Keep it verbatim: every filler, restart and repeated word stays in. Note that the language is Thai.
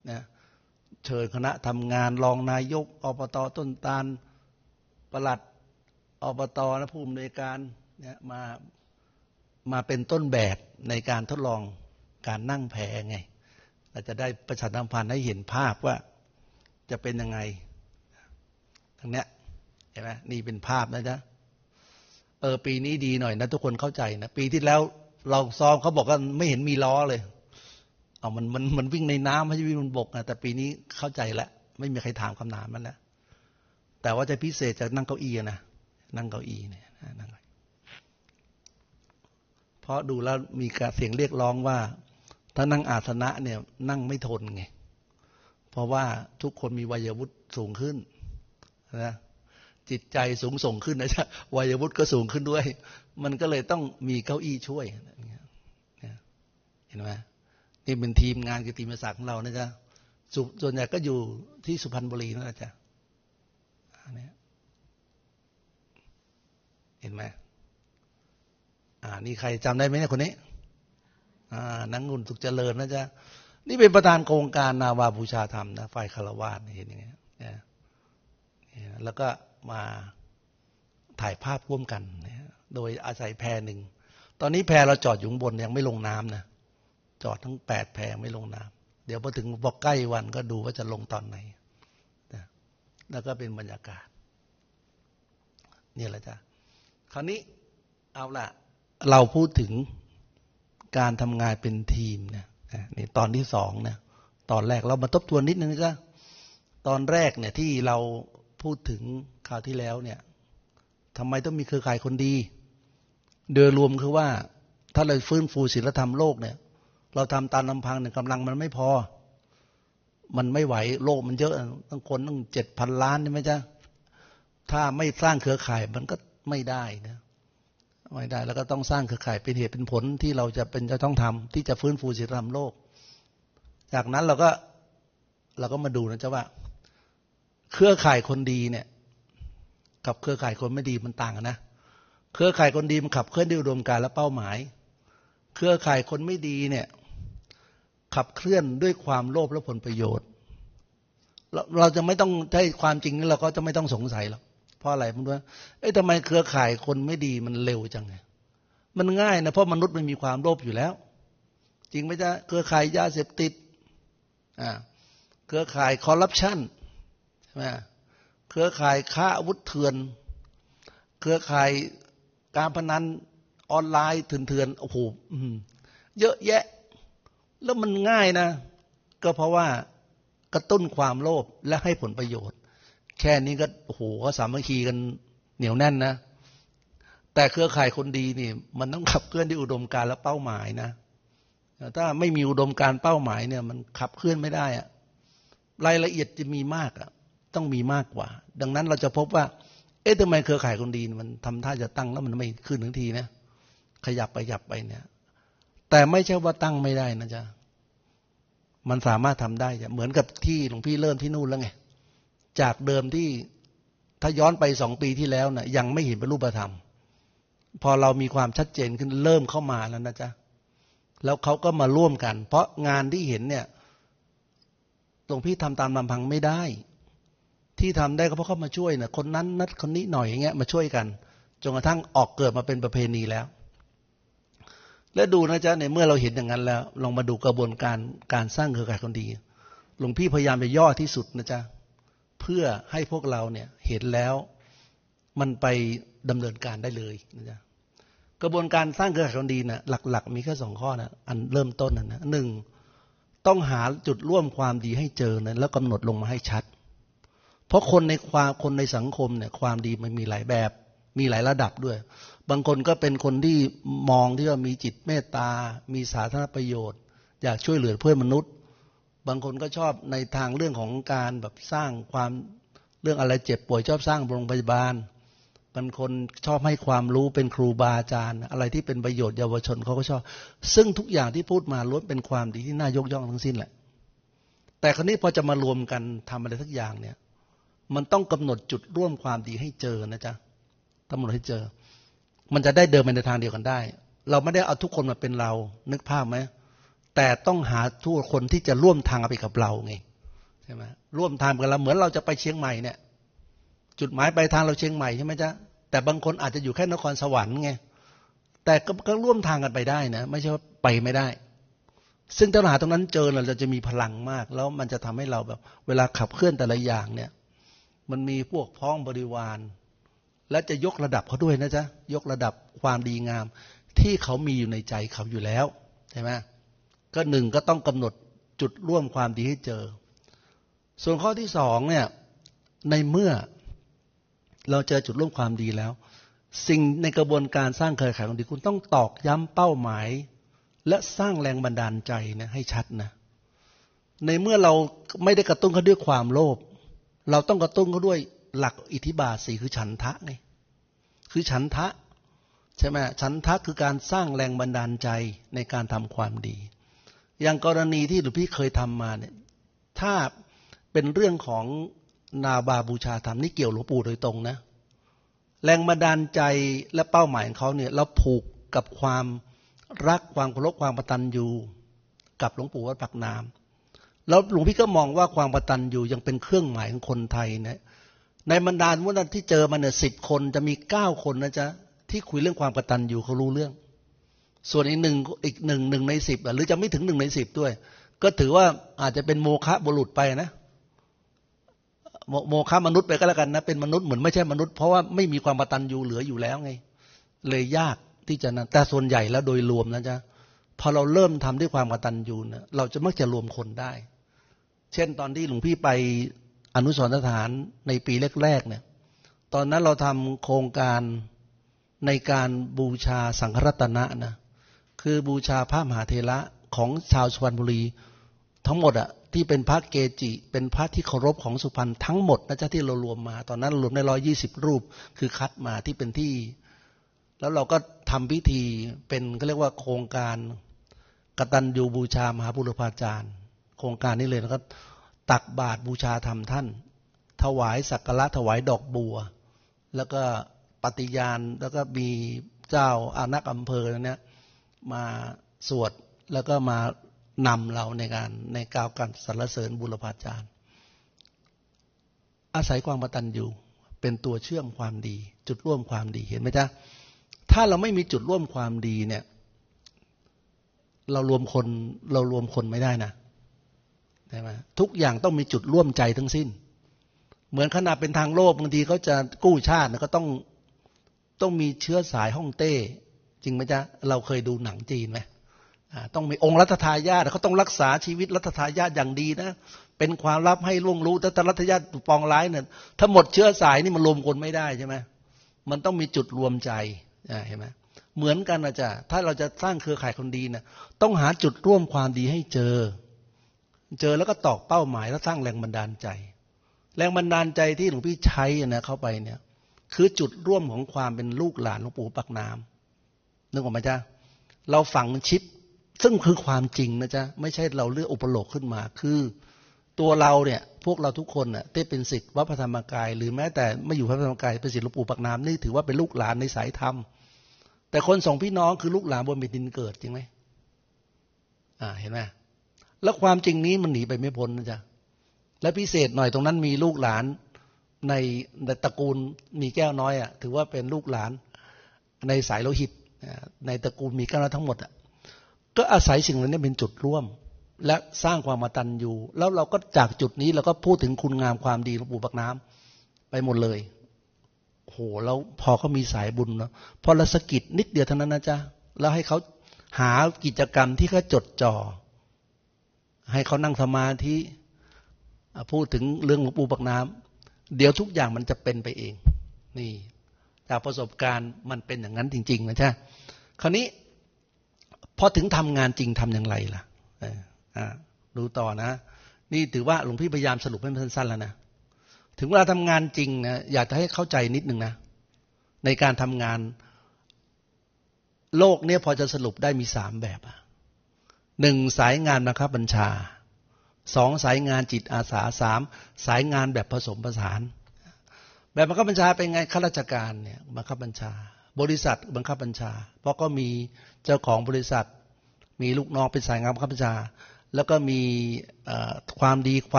นะเชิญคณะทำงานรองนายกอบต.ต้นตาลปลัดอบต.และผู้อำนวยการเนี่ยมามาเป็นต้นแบบในการทดลองการนั่งแพไงเราจะได้ประชาสัมพันธ์ให้เห็นภาพว่าจะเป็นยังไงทั้งเนี้ยเห็นไหมนี่เป็นภาพนะจ๊ะเออปีนี้ดีหน่อยนะทุกคนเข้าใจนะปีที่แล้วเราซ้อมเขาบอกว่าไม่เห็นมีล้อเลยเอามันมันมันวิ่งในน้ำไม่ใช่วิ่งบนบกนะแต่ปีนี้เข้าใจแล้วไม่มีใครถามคำถามมันแล้วแต่ว่าจะพิเศษจากนั่งเก้าอี้นะนั่งเก้าอี้เนี่ยนั่งเพราะดูแล้วมีเสียงเรียกร้องว่าถ้านั่งอาสนะเนี่ยนั่งไม่ทนไงเพราะว่าทุกคนมีวัยวุฒิสูงขึ้นนะจิตใจสูงส่งขึ้นนะจ๊ะวัยวุฒิก็สูงขึ้นด้วยมันก็เลยต้องมีเก้าอี้ช่วยเห็นไหมนี่เป็นทีมงานกิตติมศักดิ์ของเรานะจ๊ะส่วนใหญ่ก็อยู่ที่สุพรรณบุรีนั่นแหละจ๊ะเห็นไหมอ่านี่ใครจำได้ไหมเนี่ยคนนี้อ่านังงุ่นสุขเจริญนะจ๊ะนี่เป็นประธานโครงการนาวาบูชาธรรมนะฝ่ายคฤหัสถ์เห็นอย่างเงี้ยนะแล้วก็มาถ่ายภาพร่วมกันนะโดยอาศัยแพหนึ่งตอนนี้แพเราจอดอยู่บนยังไม่ลงน้ำนะจอดทั้งแปดแพไม่ลงน้ำเดี๋ยวพอถึงบอกใกล้วันก็ดูว่าจะลงตอนไหนนะแล้วก็เป็นบรรยากาศนี่แหละจ้ะคราวนี้เอาล่ะเราพูดถึงการทำงานเป็นทีมเนี่ยนี่ตอนที่สองเนี่ยตอนแรกเรามาทบทวนนิดนึงนะตอนแรกเนี่ยที่เราพูดถึงคราวที่แล้วเนี่ยทำไมต้องมีเครือข่ายคนดีโดยรวมคือว่าถ้าเราฟื้นฟูศีลธรรมโลกเนี่ยเราทำตามลำพังเนี่ยกำลังมันไม่พอมันไม่ไหวโลกมันเยอะตั้งคนตั้งเจ็ดพันล้านใช่ไหมจ๊ะถ้าไม่สร้างเครือข่ายมันก็ไม่ได้นะไม่ได้แล้วก็ต้องสร้างเครือข่ายเป็นเหตุเป็นผลที่เราจะเป็นจะต้องทำที่จะฟื้นฟูศีลธรรมโลกจากนั้นเราก็เราก็มาดูนะจ๊ะว่าเครือข่ายคนดีเนี่ยกับเครือข่ายคนไม่ดีมันต่างกันนะเครือข่ายคนดีมันขับเคลื่อนด้วยอุดมการณ์และเป้าหมายเครือข่ายคนไม่ดีเนี่ยขับเคลื่อนด้วยความโลภและผลประโยชน์เราเราจะไม่ต้องให้ความจริงนี่เราก็จะไม่ต้องสงสัยหรอกเพราะอะไรมันว่าเอ๊ะทำไมเครือข่ายคนไม่ดีมันเร็วจังไงมันง่ายนะเพราะมนุษย์มันมีความโลภอยู่แล้วจริงไหมจ๊ะเครือข่ายยาเสพติดอ่าเครือข่ายคอร์รัปชันใช่ไหมเครือข่ายค้าอาวุธเถื่อนเครือข่ายการพนันออนไลน์เถื่อนๆโอ้โหเยอะแยะแล้วมันง่ายนะก็เพราะว่ากระตุ้นความโลภและให้ผลประโยชน์แค่นี้ก็โอ้โหก็สามัคคีกันเหนียวแน่นนะแต่เครือข่ายคนดีนี่มันต้องขับเคลื่อนด้วยอุดมการณ์และเป้าหมายนะถ้าไม่มีอุดมการณ์เป้าหมายเนี่ยมันขับเคลื่อนไม่ได้อะรายละเอียดจะมีมากอะต้องมีมากกว่าดังนั้นเราจะพบว่าเอ๊ะทำไมเครือข่ายคนดีมันทำท่าจะตั้งแล้วมันไม่ขึ้นทันทีนะขยับไปขยับไปเนี่ยแต่ไม่ใช่ว่าตั้งไม่ได้นะจ๊ะมันสามารถทำได้จ้ะเหมือนกับที่หลวงพี่เริ่มที่นู่นแล้วไงจากเดิมที่ถ้าย้อนไปสองปีที่แล้วนะยังไม่เห็นเป็นรูปธรรมพอเรามีความชัดเจนขึ้นเริ่มเข้ามาแล้วนะจ๊ะแล้วเขาก็มาร่วมกันเพราะงานที่เห็นเนี่ยหลวงพี่ทำตามลำพังไม่ได้ที่ทำได้ก็เพราะเขามาช่วยนะคนนั้นนัดคนนี้หน่อยอย่างเงี้ยมาช่วยกันจนกระทั่งออกเกิดมาเป็นประเพณีแล้วแล้วดูนะจ๊ะในเมื่อเราเห็นอย่างนั้นแล้วลองมาดูกระบวนการการสร้างเครือข่ายคนดีหลวงพี่พยายามไปย่อที่สุดนะจ๊ะเพื่อให้พวกเราเนี่ยเห็นแล้วมันไปดำเนินการได้เลยนะจ๊ะกระบวนการสร้างเครือข่ายคนดีนะหลักๆมีแค่สองข้อนะอันเริ่มต้นนะนะหนึ่งต้องหาจุดร่วมความดีให้เจอนะแล้วกำหนดลงมาให้ชัดเพราะคนในความคนในสังคมเนี่ยความดีมันมีหลายแบบมีหลายระดับด้วยบางคนก็เป็นคนที่มองที่ว่ามีจิตเมตตามีสาธารณประโยชน์อยากช่วยเหลือเพื่อนมนุษย์บางคนก็ชอบในทางเรื่องของการแบบสร้างความเรื่องอะไรเจ็บป่วยชอบสร้างโรงพยาบาลบางคนชอบให้ความรู้เป็นครูบาอาจารย์อะไรที่เป็นประโยชน์เยาวชนเขาก็ชอบซึ่งทุกอย่างที่พูดมาล้วนเป็นความดีที่น่ายกย่องทั้งสิ้นแหละแต่คราวนี้พอจะมารวมกันทำอะไรสักอย่างเนี่ยมันต้องกำหนดจุดร่วมความดีให้เจอนะจ๊ะกำหนดให้เจอมันจะได้เดินไปในทางเดียวกันได้เราไม่ได้เอาทุกคนมาเป็นเรานึกภาพไหมแต่ต้องหาทุกคนที่จะร่วมทางไปกับเราไงใช่ไหมร่วมทางกับเราเหมือนเราจะไปเชียงใหม่เนี่ยจุดหมายปลายทางเราเชียงใหม่ใช่ไหมจ๊ะแต่บางคนอาจจะอยู่แค่นครสวรรค์ไงแต่ก็ก็ร่วมทางกันไปได้นะไม่ใช่ว่าไปไม่ได้ซึ่งถ้าหาตรงนั้นเจอเราจะมีพลังมากแล้วมันจะทำให้เราแบบเวลาขับเคลื่อนแต่ละอย่างเนี่ยมันมีพวกพ้องบริวารและจะยกระดับเขาด้วยนะจ๊ะยกระดับความดีงามที่เขามีอยู่ในใจเขาอยู่แล้วใช่ไหมก็หนึ่งก็ต้องกำหนดจุดร่วมความดีให้เจอส่วนข้อที่สองเนี่ยในเมื่อเราเจอจุดร่วมความดีแล้วสิ่งในกระบวนการสร้างเครือข่ายความดีคุณต้องตอกย้ำเป้าหมายและสร้างแรงบันดาลใจนะให้ชัดนะในเมื่อเราไม่ได้กระตุ้นเขาด้วยความโลภเราต้องกระตุ้นเขาด้วยหลักอิทธิบาทสี่คือฉันทะไงคือฉันทะใช่ไหมฉันทะคือการสร้างแรงบันดาลใจในการทำความดีอย่างกรณีที่หลวงพี่เคยทำมาเนี่ยถ้าเป็นเรื่องของนาบาบูชาธรรมนี่เกี่ยวหลวงปู่โดยตรงนะแรงบันดาลใจและเป้าหมายของเขาเนี่ยเราผูกกับความรักความเคารพความกตัญญูกับหลวงปู่วัดปากน้ำแล้วหลวงพี่ก็มองว่าความกตัญญูยังเป็นเครื่องหมายของคนไทยนะในบรรดาวันที่เจอมาเนี่ยสิบคนจะมีเก้าคนนะจ๊ะที่คุยเรื่องความกตัญญูเขารู้เรื่องส่วนอีกหนึ่งอีกหนึ่งหนึ่งในสิบหรือจะไม่ถึงหนึ่งในสิบด้วยก็ถือว่าอาจจะเป็นโมฆะบุรุษไปนะโมฆะมนุษย์ไปก็แล้วกันนะเป็นมนุษย์เหมือนไม่ใช่มนุษย์เพราะว่าไม่มีความกตัญญูเหลืออยู่แล้วไงเลยยากที่จะนั้นแต่ส่วนใหญ่แล้วโดยรวมนะจ๊ะพอเราเริ่มทำด้วยความกตัญญูนะเราจะมักจะรวมคนได้เช่นตอนที่หลวงพี่ไปอนุสรณ์สถานในปีแรกๆเนี่ยตอนนั้นเราทำโครงการในการบูชาสังฆรัตนะนะคือบูชาพระมหาเถระของชาวสุพรรณบุรีทั้งหมดอะที่เป็นพระเกจิเป็นพระที่เคารพของสุพรรณทั้งหมดนะจ๊ะที่เรารวมมาตอนนั้นรวมได้ร้อยยี่สิบรูปคือคัดมาที่เป็นที่แล้วเราก็ทำพิธีเป็นก็เรียกว่าโครงการกตัญญูบูชามหาบุรพาจารย์โครงการนี้เลยแล้วก็ตักบาตรบูชาธรรมท่านถวายสักการะถวายดอกบัวแล้วก็ปฏิญาณแล้วก็มีเจ้าอานักอำเภอเนี่ยมาสวดแล้วก็มานำเราในการในกล่าวการสรรเสริญบุรพาจารย์อาศัยความกตัญญูเป็นตัวเชื่อมความดีจุดร่วมความดีเห็นไหมจ๊ะถ้าเราไม่มีจุดร่วมความดีเนี่ยเรารวมคนเรารวมคนไม่ได้นะใช่ไหมทุกอย่างต้องมีจุดร่วมใจทั้งสิ้นเหมือนขนาดเป็นทางโลกบางทีเขาจะกู้ชาติก็ต้องต้องมีเชื้อสายฮ่องเต้จริงไหมจ๊ะเราเคยดูหนังจีนไหมต้องมีองค์รัฐทายาทเขาต้องรักษาชีวิตรัฐทายาทอย่างดีนะเป็นความลับให้ล่วงรู้แต่รัฐทายาทปองร้ายเนี่ยถ้าหมดเชื้อสายนี่มันรวมคนไม่ได้ใช่ไหมมันต้องมีจุดรวมใจเห็นไหมเหมือนกันนะจ๊ะถ้าเราจะสร้างเครือข่ายคนดีเนี่ยต้องหาจุดร่วมความดีให้เจอเจอแล้วก็ตอกเป้าหมายแล้วสร้างแรงบันดาลใจแรงบันดาลใจที่หลวงพี่ใช้นะเข้าไปเนี่ยคือจุดร่วมของความเป็นลูกหลานหลวงปู่ปากน้ำนึกออกไหมจ๊ะเราฝังชิปซึ่งคือความจริงนะจ๊ะไม่ใช่เราเลือกอุปโลกขึ้นมาคือตัวเราเนี่ยพวกเราทุกคนน่ะที่เป็นศิษย์วัดพระธรรมกายหรือแม้แต่ไม่อยู่พระธรรมกายเป็นศิษย์หลวงปู่ปากน้ำนี่ถือว่าเป็นลูกหลานในสายธรรมแต่คนสองพี่น้องคือลูกหลานบนแผ่นดินเกิดจริงไหมอ่าเห็นไหมแล้วความจริงนี้มันหนีไปไม่พ้นนะจ๊ะและพิเศษหน่อยตรงนั้นมีลูกหลานในตระกูลมีแก้วน้อยอ่ะถือว่าเป็นลูกหลานในสายโลหิตในตระกูลมีแก้วน้อยทั้งหมดอ่ะก็อาศัยสิ่งเหล่านี้เป็นจุดร่วมและสร้างความกตัญญูแล้วเราก็จากจุดนี้เราก็พูดถึงคุณงามความดีหลวงปู่ปากน้ำไปหมดเลยโหแล้วพอเขามีสายบุญเนาะพอเราสะกิดนิดเดียวเท่านั้นนะจ๊ะแล้วให้เขาหากิจกรรมที่เขาจดจ่อให้เขานั่งสมาธิพูดถึงเรื่องหลวงปู่ปากน้ำเดี๋ยวทุกอย่างมันจะเป็นไปเองนี่จากประสบการณ์มันเป็นอย่างนั้นจริงๆนะจ๊ะคราวนี้พอถึงทำงานจริงทำอย่างไรล่ะอ่าดูต่อนะนี่ถือว่าหลวงพี่พยายามสรุปให้มันสั้นๆแล้วนะถึงเวลาทำงานจริงนะอยากจะให้เข้าใจนิดนึงนะในการทำงานโลกนี้พอจะสรุปได้มีสามแบบหนึ่งสายงานบังคับบัญชาสองสายงานจิตอาสาสามสายงานแบบผสมผสานแบบบังคับบัญชาเป็นไงข้าราชการเนี่ยบังคับบัญชาบริษัทบังคับบัญชาเพราะก็มีเจ้าของบริษัทมีลูกน้องเป็นสายงานบังคับบัญชาแล้วก็มีความดีความ